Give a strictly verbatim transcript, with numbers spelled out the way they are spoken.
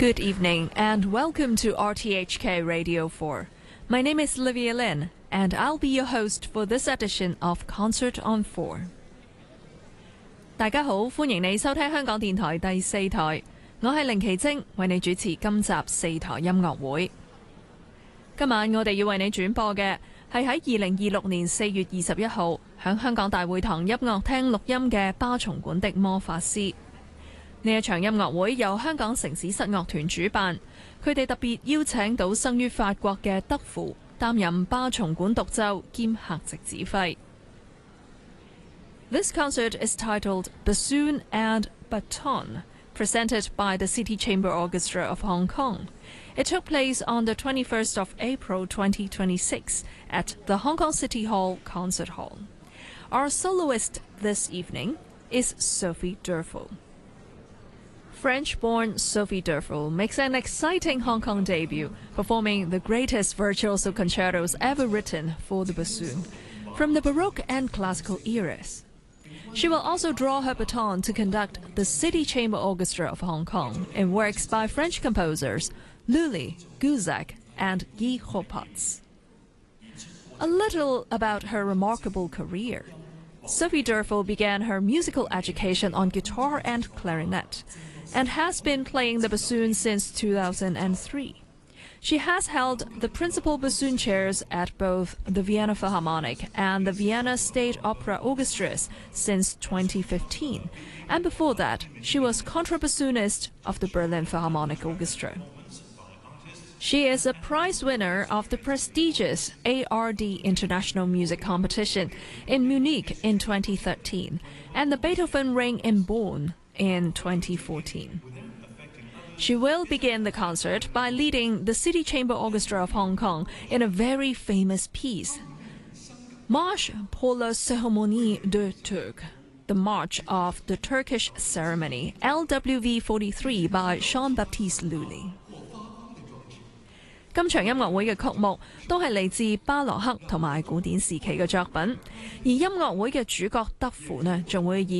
Good evening and welcome to R T H K Radio four. My name is Livia Lin and I'll be your host for this edition of Concert on four. 大家好，歡迎你收聽香港電台第四台，我係凌奇晶，為你主持今集四台音樂會。今晚我哋要為你轉播嘅係喺二零二六年四月二十一號響香港大會堂音樂廳錄音嘅巴松管的魔法師。呢一場音樂會由香港城市室樂團主辦，佢哋特別邀請到生於法國嘅德芙擔任巴松管獨奏兼客席指揮。This concert is titled Bassoon and Baton, presented by the City Chamber Orchestra of Hong Kong. It took place on the twenty-first of April twenty twenty-six at the Hong Kong City Hall Concert Hall. Our soloist this evening is Sophie Durfel. French-born Sophie Durfel makes an exciting Hong Kong debut, performing the greatest virtuoso concertos ever written for the bassoon, from the Baroque and classical eras. She will also draw her baton to conduct the City Chamber Orchestra of Hong Kong in works by French composers Lully, Guzak, and Guy Chopatz. A little about her remarkable career. Sophie Durfel began her musical education on guitar and clarinet, and has been playing the bassoon since two thousand three. She has held the principal bassoon chairs at both the Vienna Philharmonic and the Vienna State Opera Orchestras since twenty fifteen, and before that, she was contrabassoonist of the Berlin Philharmonic Orchestra. She is a prize winner of the prestigious A R D International Music Competition in Munich in twenty thirteen and the Beethoven Ring in Bonn in twenty fourteen. She will begin the concert by leading the City Chamber Orchestra of Hong Kong in a very famous piece, Marche pour la Cérémonie de Turc, the March of the Turkish Ceremony, L W V forty-three by Jean-Baptiste Lully. 今場音樂會嘅曲目都係嚟自巴洛克同埋古典時期嘅作品，而音樂會嘅主角德芙呢，仲會以